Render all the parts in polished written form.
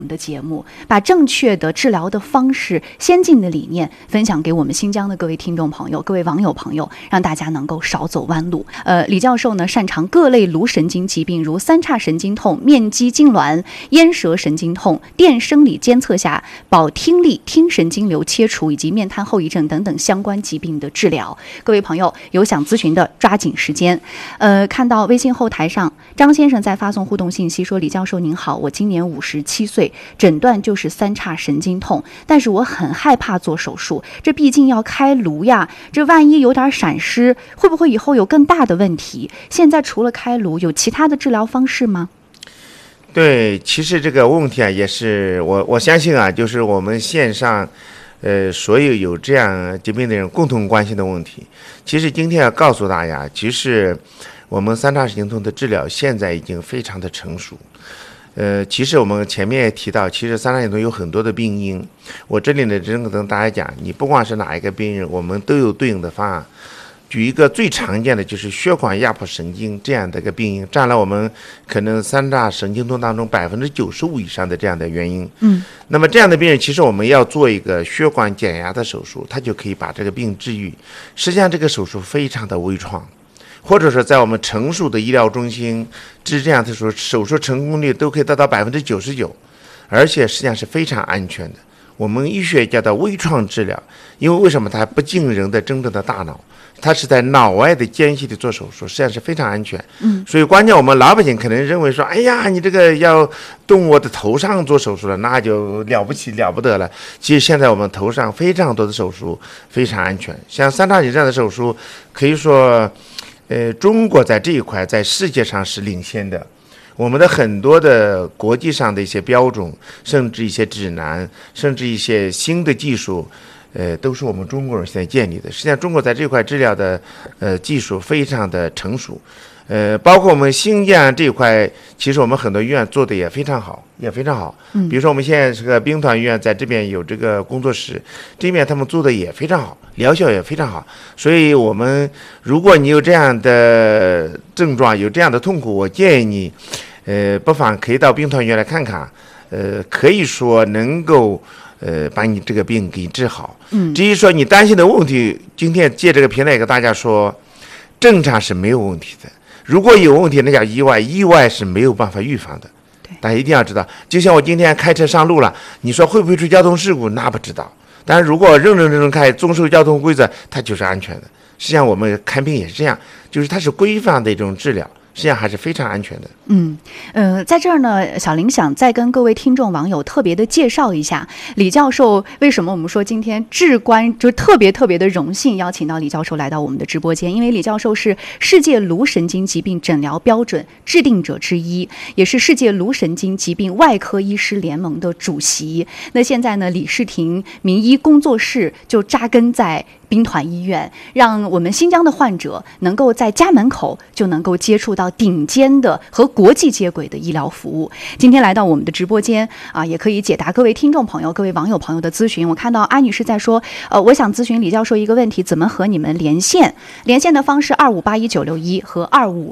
们的节目，把正确的治疗的方式、先进的理念分享给我们新疆的各位听众朋友、各位网友朋友，让大家能够少走弯路。李教授呢，擅长各类颅神经疾病，如三叉神经痛、面肌痉挛、咽舌神经痛、电生理监测下保听力、听神经瘤切除以及面瘫后遗症等等相关疾病的治疗。各位朋友有想咨询的，抓紧时间。看到微信后台上张先生在发送互动信息说：“李教授您好，我今年57岁，诊断就是三叉神经痛，但是我很害怕做手术，这毕竟要开颅呀，这万一有点闪失，会不会以后有更大的问题？现在除了开颅，有其他的治疗方式吗？” 对，其实这个问题啊，也是我相信啊，就是我们线上所有这样疾病的人共同关心的问题。其实今天要告诉大家，其实我们三叉神经痛的治疗现在已经非常的成熟。其实我们前面也提到，其实三叉神经痛有很多的病因。我这里呢，只能跟大家讲，你不管是哪一个病人，我们都有对应的方案。举一个最常见的，就是血管压迫神经这样的一个病因，占了我们可能三叉神经痛当中95%以上的这样的原因。那么这样的病人，其实我们要做一个血管减压的手术，它就可以把这个病治愈。实际上这个手术非常的微创，或者说在我们成熟的医疗中心治这样的手术成功率都可以达到99%，而且实际上是非常安全的。我们医学叫做微创治疗，因为为什么它不进人的真正的大脑，它是在脑外的间隙里做手术，实际上是非常安全。所以关键我们老百姓可能认为说，哎呀，你这个要动我的头上做手术了，那就了不起了不得了。其实现在我们头上非常多的手术非常安全，像三叉戟这样的手术，可以说中国在这一块在世界上是领先的。我们的很多的国际上的一些标准，甚至一些指南，甚至一些新的技术，都是我们中国人现在建立的。实际上，中国在这块治疗的技术非常的成熟，包括我们新疆这一块，其实我们很多医院做的也非常好，也非常好。比如说我们现在这个兵团医院在这边有这个工作室，这边他们做的也非常好，疗效也非常好。所以我们如果你有这样的症状，有这样的痛苦，我建议你不妨可以到兵团医院来看看，可以说能够把你这个病给治好。至于说你担心的问题，今天借这个平台给大家说，正常是没有问题的。如果有问题，那叫意外，意外是没有办法预防的。大家一定要知道，就像我今天开车上路了，你说会不会出交通事故？那不知道。但是如果认认真真开，遵守交通规则，它就是安全的。实际上我们看病也是这样，就是它是规范的一种治疗，实际上还是非常安全的。 在这儿呢，小林想再跟各位听众网友特别的介绍一下李教授。为什么我们说今天至关就特别的荣幸邀请到李教授来到我们的直播间？因为李教授是世界颅神经疾病诊疗标准制定者之一，也是世界颅神经疾病外科医师联盟的主席。那现在呢，李世廷名医工作室就扎根在兵团医院，让我们新疆的患者能够在家门口就能够接触到顶尖的和国际接轨的医疗服务。今天来到我们的直播间也可以解答各位听众朋友、各位网友朋友的咨询。我看到阿女士在说，我想咨询李教授一个问题，怎么和你们连线？连线的方式2581-961和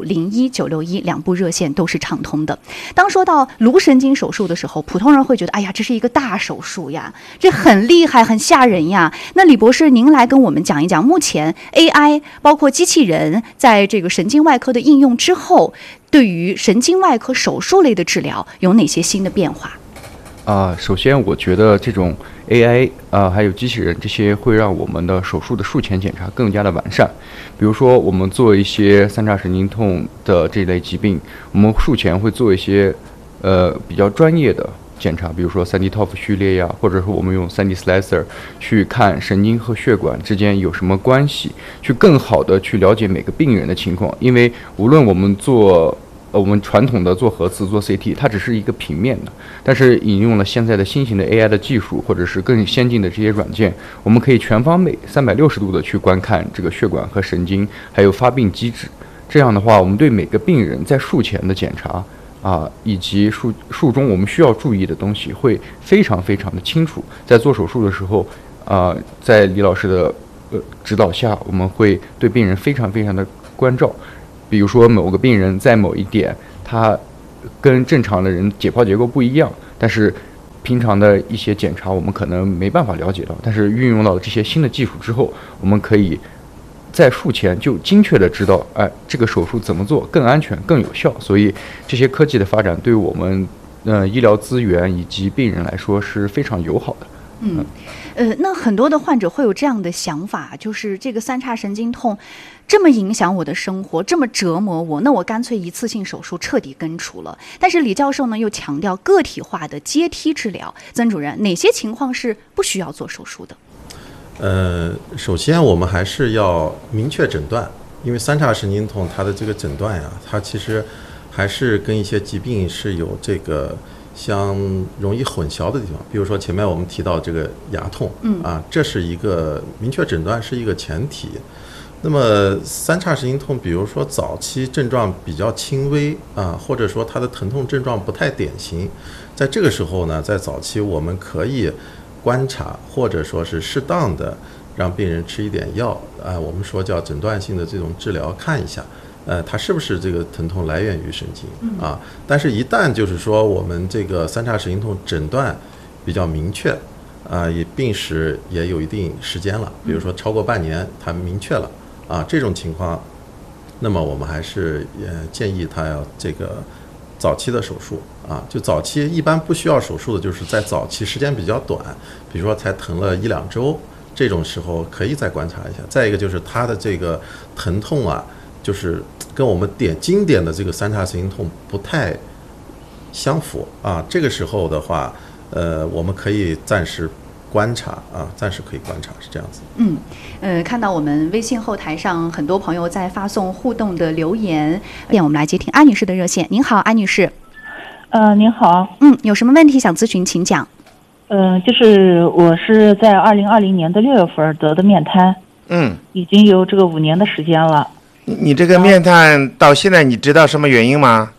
2501-961两部热线都是畅通的。当说到颅神经手术的时候，普通人会觉得，哎呀，这是一个大手术呀，这很厉害，很吓人呀。那李博士，您来跟我们讲一讲，目前 AI 包括机器人在这个神经外科的应用之后，对于神经外科手术类的治疗有哪些新的变化？ 首先我觉得这种 AI 还有机器人这些会让我们的手术的术前检查更加的完善。比如说我们做一些三叉神经痛的这类疾病，我们术前会做一些比较专业的检查，比如说 3D TOF 序列呀，或者说我们用 3D Slicer 去看神经和血管之间有什么关系，去更好的去了解每个病人的情况。因为无论我们我们传统的做核磁做 CT， 它只是一个平面的，但是引用了现在的新型的 AI 的技术，或者是更先进的这些软件，我们可以全方位360度的去观看这个血管和神经还有发病机制。这样的话，我们对每个病人在术前的检查以及术中我们需要注意的东西会非常的清楚。在做手术的时候在李老师的指导下，我们会对病人非常的关照。比如说某个病人在某一点他跟正常的人解剖结构不一样，但是平常的一些检查我们可能没办法了解到，但是运用到这些新的技术之后，我们可以在术前就精确的知道，这个手术怎么做更安全、更有效。所以这些科技的发展对我们医疗资源以及病人来说是非常友好的。 那很多的患者会有这样的想法，就是这个三叉神经痛这么影响我的生活，这么折磨我，那我干脆一次性手术彻底根除了。但是李教授呢又强调个体化的阶梯治疗。曾主任，哪些情况是不需要做手术的？ 首先我们还是要明确诊断，因为三叉神经痛它的这个诊断呀，它其实还是跟一些疾病是有这个相容易混淆的地方。比如说前面我们提到这个牙痛，这是一个明确诊断是一个前提。那么三叉神经痛，比如说早期症状比较轻微或者说它的疼痛症状不太典型，在这个时候呢，在早期我们可以观察，或者说是适当的让病人吃一点药我们说叫诊断性的这种治疗，看一下它是不是这个疼痛来源于神经但是一旦就是说我们这个三叉神经痛诊断比较明确也病史也有一定时间了，比如说超过半年它明确了这种情况，那么我们还是建议他要这个早期的手术就早期一般不需要手术的，就是在早期时间比较短，比如说才疼了1-2周，这种时候可以再观察一下。再一个就是他的这个疼痛就是跟我们经典的这个三叉神经痛不太相符这个时候的话，我们可以暂时观察暂时可以观察，是这样子。 看到我们微信后台上很多朋友在发送互动的留言，我们来接听安女士的热线。您好，安女士。 您好。 有什么问题想咨询，请讲。 就是我是在2020年的6月份得的面瘫，已经有这个5年的时间了。 你这个面瘫到现在你知道什么原因吗？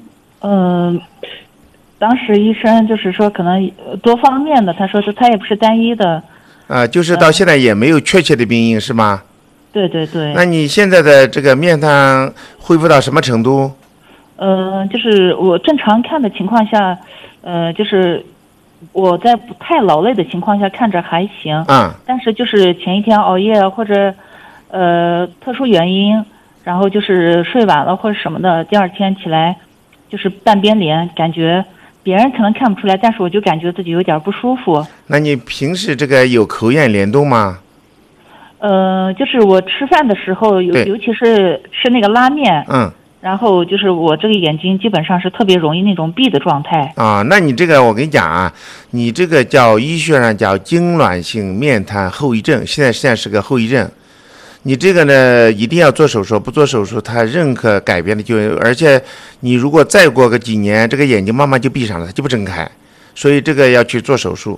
当时医生就是说可能多方面的，他说是他也不是单一的。 就是到现在也没有确切的病因是吗？ 对对对。 那你现在的这个面瘫恢复到什么程度？ 就是我正常看的情况下，就是我在不太劳累的情况下看着还行，但是就是前一天熬夜或者特殊原因，然后就是睡晚了或者什么的，第二天起来就是半边脸，感觉别人可能看不出来，但是我就感觉自己有点不舒服。那你平时这个有口眼联动吗？ 就是我吃饭的时候，尤其是吃那个拉面，然后就是我这个眼睛基本上是特别容易那种闭的状态。 那你这个我跟你讲你这个叫医学上叫痉挛性面瘫后遗症，现在是个后遗症。你这个呢一定要做手术，不做手术它任何改变的而且你如果再过个几年，这个眼睛慢慢就闭上了，它就不睁开，所以这个要去做手术。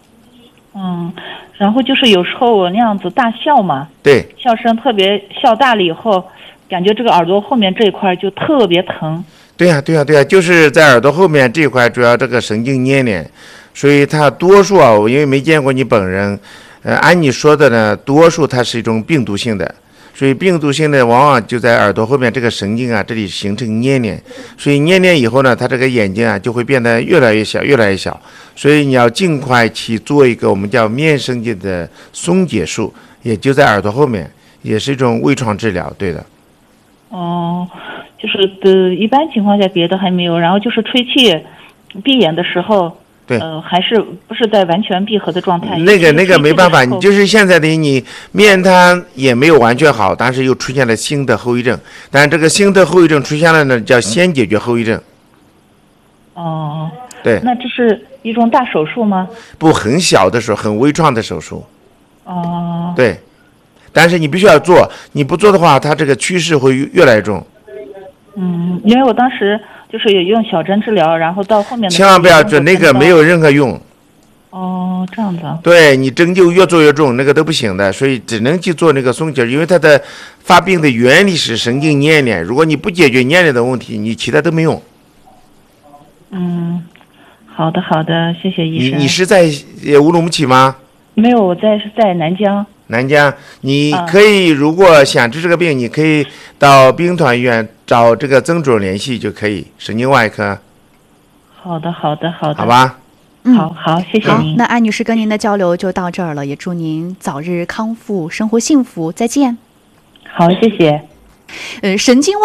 然后就是有时候我那样子大笑嘛， 对， 笑声特别笑大了以后，感觉这个耳朵后面这一块就特别疼。 对呀，就是在耳朵后面这一块主要这个神经粘连，所以它多数我因为没见过你本人，按你说的呢，多数它是一种病毒性的，所以病毒性的往往就在耳朵后面这个神经这里形成粘连，所以粘连以后呢，它这个眼睛就会变得越来越小，所以你要尽快去做一个我们叫面神经的松解术，也就在耳朵后面，也是一种微创治疗，对的。 就是一般情况下别的还没有，然后就是吹气闭眼的时候， 对， 还是不是在完全闭合的状态。 那个没办法，你就是现在的你面瘫也没有完全好，但是又出现了新的后遗症，但这个新的后遗症出现了呢，叫先解决后遗症。对。 那这是一种大手术吗？ 不，很小的时候，很微创的手术。对。但是你必须要做，你不做的话，它这个趋势会越来越重。 因为我当时就是也用小针治疗，然后到后面的千万不要做那个，没有任何用。 这样子。 对，你针灸越做越重，那个都不行的，所以只能去做那个松解，因为它的发病的原理是神经粘连，如果你不解决粘连的问题，你其他都没用。 好的，谢谢医生。 你是在乌鲁木齐吗？ 没有，我是在南疆。 南疆，你可以如果想治这个病，你可以到兵团医院找这个曾主任联系就可以，神经外科。 好的。 好吧。 好，谢谢您。 那安女士跟您的交流就到这儿了，也祝您早日康复，生活幸福，再见。 好，谢谢。 神经外